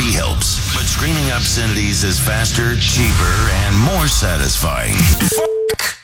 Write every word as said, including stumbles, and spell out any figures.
therapy helps, but screaming obscenities is faster, cheaper, and more satisfying. Fuck